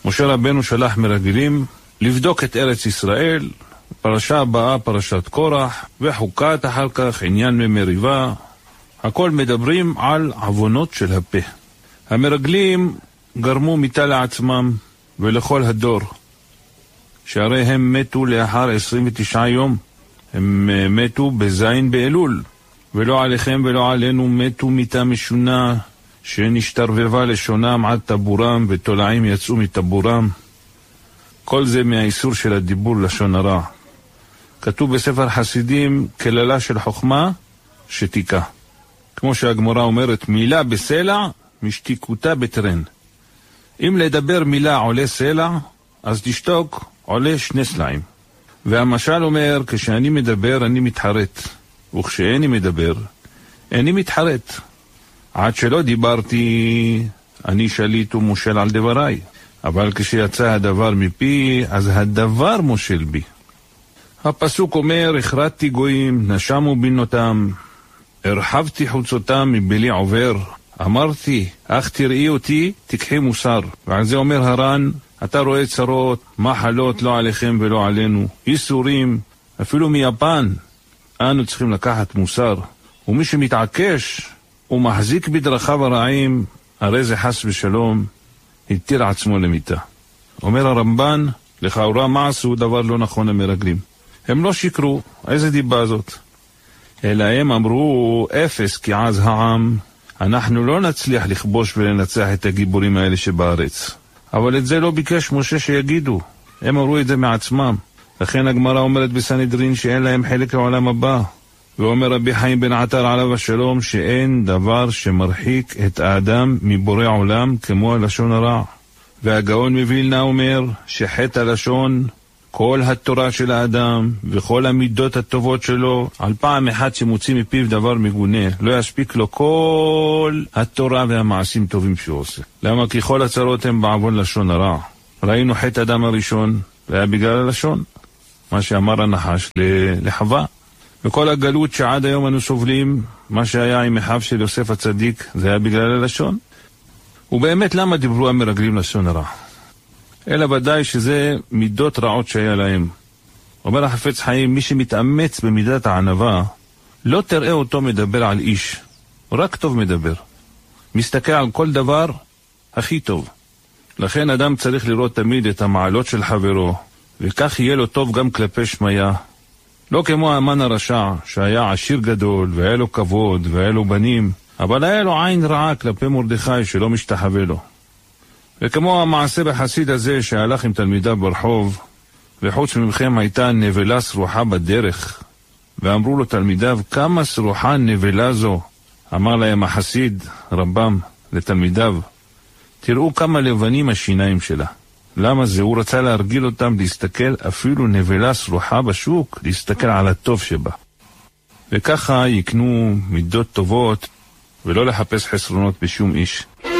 משה רבנו שלח מרגלים לבדוק את ארץ ישראל, פרשה הבאה פרשת קורח, וחוקת אחר כך עניין ממריבה. הכל מדברים על עוונות של הפה. המרגלים גרמו מיתה לעצמם ולכל הדור, שהרי הם מתו לאחר 29 יום. הם מתו בזין באלול, ולא עליכם ולא עלינו מתו מיתה משונה, שנשתרבבה לשונם עד טבורם, ותולעים יצאו מטבורם. כל זה מהאיסור של הדיבור לשון הרע. כתוב בספר חסידים, כללה של חוכמה, שתיקה. כמו שהגמרא אומרת, מילה בסלע, משתיקותה בטרן. אם לדבר מילה עולה סלע, אז תשתוק עולה 2 סלעים. והמשל אומר, כשאני מדבר אני מתחרט, וכשאני מדבר אני מתחרט. עד שלא דיברתי אני שליט ומושל על דבריי, אבל כשיצא הדבר מפי, אז הדבר מושל בי. הפסוק אומר, הכרתתי גויים, נשמו בנותם, הרחבתי חוצותם מבלי עובר. אמרתי, אך תראי אותי, תקחי מוסר. ועל זה אומר הר"ן, אתה רואה צרות, מחלות לא עליכם ולא עלינו, איסורים, אפילו מיפן. אנו צריכים לקחת מוסר. ומי שמתעקש ומחזיק בדרכיו הרעים, הרי זה חס ושלום, התיר עצמו למיתה. אומר הרמב"ן, לכאורה מעשו דבר לא נכון למרגלים. הם לא שיקרו, איזה דיבה זאת? אלא הם אמרו, אפס כי עז העם, אנחנו לא נצליח לכבוש ולנצח את הגיבורים האלה שבארץ. אבל את זה לא ביקש משה שיגידו, הם אמרו את זה מעצמם. לכן הגמרא אומרת בסנהדרין שאין להם חלק לעולם הבא. ואומר רבי חיים בן עטר עליו השלום שאין דבר שמרחיק את האדם מבורא עולם כמו הלשון הרע. והגאון מווילנה אומר שחטא הלשון, כל התורה של האדם וכל המידות הטובות שלו, על פעם אחת שמוציא מפיו דבר מגונה, לא יספיק לו כל התורה והמעשים טובים שהוא עושה. למה? כי כל הצרות הם בעוון לשון הרע. ראינו חטא אדם הראשון, והיה בגלל הלשון, מה שאמר הנחש לחווה. וכל הגלות שעד היום אנו סובלים, מה שהיה עם אחיו של יוסף הצדיק, זה היה בגלל הלשון. ובאמת למה דיברו המרגלים לשון הרע? אלא ודאי שזה מידות רעות שהיה להם. אומר החפץ חיים, מי שמתאמץ במידת הענווה, לא תראה אותו מדבר על איש, רק טוב מדבר. מסתכל על כל דבר הכי טוב. לכן אדם צריך לראות תמיד את המעלות של חברו, וכך יהיה לו טוב גם כלפי שמיה. לא כמו האמן הרשע, שהיה עשיר גדול, והיה לו כבוד, והיה לו בנים, אבל היה לו עין רעה כלפי מרדכי שלא משתחווה לו. וכמו המעשה בחסיד הזה שהלך עם תלמידיו ברחוב, וחוץ ממכם הייתה נבלה סרוחה בדרך, ואמרו לו תלמידיו, כמה סרוחה נבלה זו? אמר להם החסיד, רבם, לתלמידיו, תראו כמה לבנים השיניים שלה. למה זה? הוא רצה להרגיל אותם להסתכל אפילו נבלה סרוחה בשוק, להסתכל על הטוב שבה. וככה יקנו מידות טובות, ולא לחפש חסרונות בשום איש.